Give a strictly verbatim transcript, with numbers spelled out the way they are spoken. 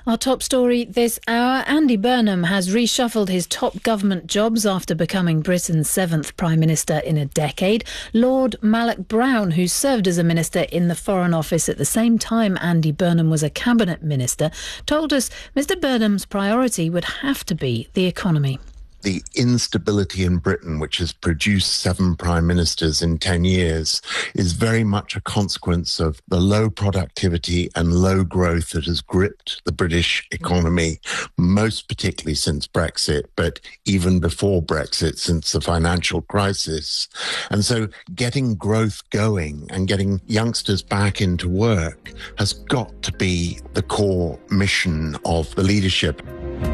Our top story this hour, Andy Burnham has reshuffled his top government jobs after becoming Britain's seventh Prime Minister in a decade. Lord Malloch Brown, who served as a minister in the Foreign Office at the same time Andy Burnham was a cabinet minister, told us Mr Burnham's priority would have to be the economy. The instability in Britain, which has produced seven prime ministers in ten years, is very much a consequence of the low productivity and low growth that has gripped the British economy, most particularly since Brexit, but even before Brexit, since the financial crisis. And so getting growth going and getting youngsters back into work has got to be the core mission of the leadership.